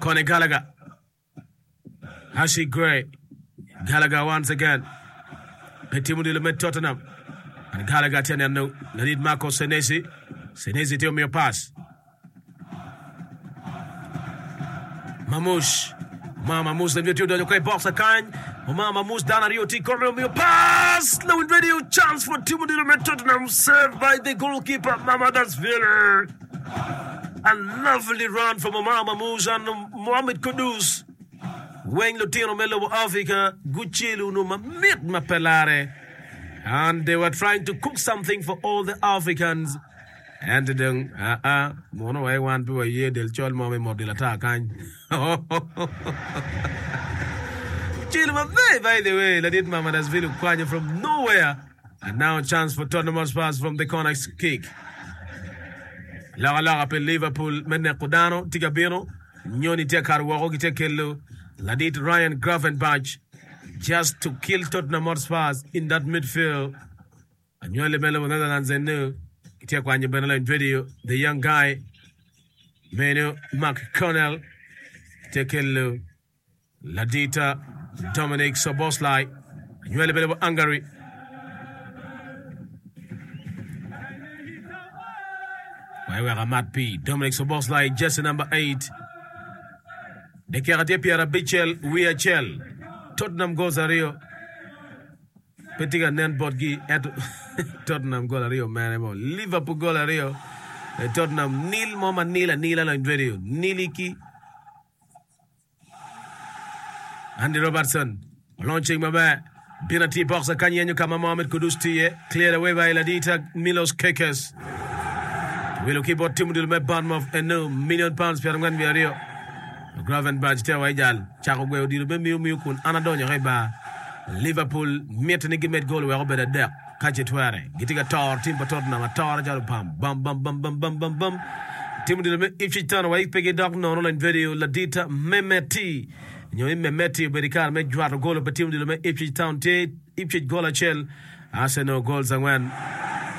Conor Gallagher. Ashley Gray. Gallagher once again. Petimundi Lumet Tottenham. And Gallagher tena no. Nadid Marco Senesi. Senesi tell me a pass. Mamouche. Mamouche the video do box kind. Mamouche down Rio T corner me a pass. No video chance for Timothy Lumet Tottenham served by the goalkeeper Mamadasville. A lovely run from Mamouche and Mohamed Kudus. Wayne Lutino Melo Africa, Guccilu no Mamit Mapelare. And they were trying to cook something for all the Africans. And then, mono I want to a year del chol mome model attack. Chilma, by the way, Ladit Mamadasville Kwanya from nowhere. And now a chance for Tottenham Hotspur from the corner kick. Laga per Liverpool, Mene Kodano, Tigabino, Nyoni Tekarwa, Ogitekelo, Ladit Ryan Gravenberch, just to kill Tottenham Hotspur in that midfield. And Nyole Melo Netherlands and no. Video, the young guy, Menu McConnell, Tekelu, Ladita, Dominic Soboslai, and you have a bit of Hungary. Why we are Matt P. Dominic Soboslai, just number 8. The Karate Pierre Bichel, Wiachel, Tottenham goes a Rio. Petiga Nenbodgi at Tottenham goal Rio man. Liverpool goal Rio. Tottenham nil moma nila in video. Niliki. Andy Robertson launching my back. Penalty box a Kanyenyu Kama Mohamed Kudus Tiye. Cleared away by Ladita Milos Kekes. We'll keep out Timothy Lumet Bournemouth and no £1 million Pierangan via Rio. Gravenberch Tewa Ijal. Chako Gwe Odilu Miu Kun Anadonya Reba. Liverpool metni gimet goal we robeda dek kache tware gitiga tor team Tottenham a tor jalu pam bam team de Ipswich Town wa ipege dok no online video Ladita Memeti nyo Memeti berikar me jwato goal pe team de Ipswich Town te Ipswich goal achel Arsenal goal zangwan